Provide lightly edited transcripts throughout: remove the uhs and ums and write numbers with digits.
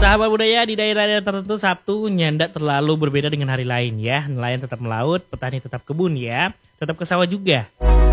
Sahabat budaya, di daerah-daerah tertentu Sabtu nyandak terlalu berbeda dengan hari lain ya. Nelayan tetap melaut, petani tetap kebun ya, tetap ke sawah juga.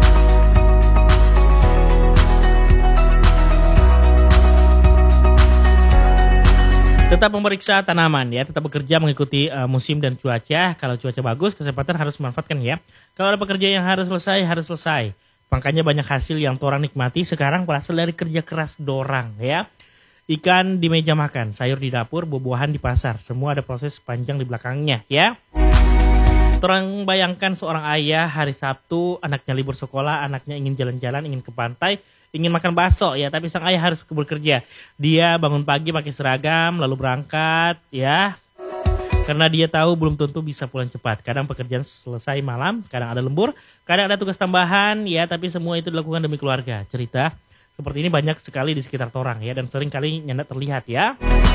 Tetap memeriksa tanaman ya, tetap bekerja mengikuti musim dan cuaca. Kalau cuaca bagus, kesempatan harus dimanfaatkan ya. Kalau ada pekerja yang harus selesai, harus selesai. Makanya banyak hasil yang torang nikmati sekarang berasal dari kerja keras dorang ya. Ikan di meja makan, sayur di dapur, buah-buahan di pasar. Semua ada proses panjang di belakangnya ya. Torang bayangkan seorang ayah hari Sabtu, anaknya libur sekolah, anaknya ingin jalan-jalan, ingin ke pantai, ingin makan bakso ya, tapi sang ayah harus bekerja. Dia bangun pagi pakai seragam lalu berangkat ya. Karena dia tahu belum tentu bisa pulang cepat. Kadang pekerjaan selesai malam, kadang ada lembur, kadang ada tugas tambahan ya, tapi semua itu dilakukan demi keluarga. Cerita seperti ini banyak sekali di sekitar torang ya, dan sering kali nyandak terlihat ya.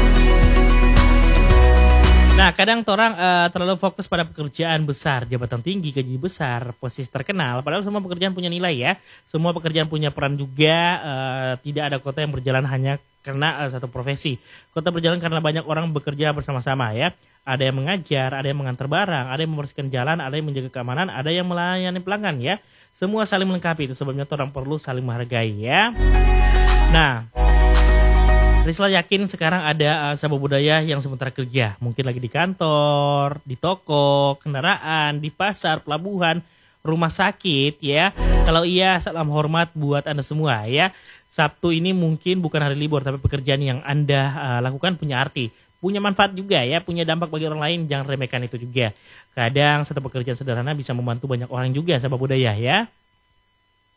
Nah, kadang torang terlalu fokus pada pekerjaan besar, jabatan tinggi, gaji besar, posisi terkenal. Padahal semua pekerjaan punya nilai ya. Semua pekerjaan punya peran juga. Tidak ada kota yang berjalan hanya karena satu profesi. Kota berjalan karena banyak orang bekerja bersama-sama ya. Ada yang mengajar, ada yang mengantar barang, ada yang membersihkan jalan, ada yang menjaga keamanan, ada yang melayani pelanggan ya. Semua saling melengkapi, itu sebabnya orang perlu saling menghargai ya. Nah, Rizla yakin sekarang ada sahabat budaya yang sementara kerja. Mungkin lagi di kantor, di toko, kendaraan, di pasar, pelabuhan, rumah sakit ya. Kalau iya, salam hormat buat Anda semua ya. Sabtu ini mungkin bukan hari libur, tapi pekerjaan yang Anda lakukan punya arti. Punya manfaat juga ya, punya dampak bagi orang lain, jangan remehkan itu juga. Kadang satu pekerjaan sederhana bisa membantu banyak orang juga, sahabat budaya ya.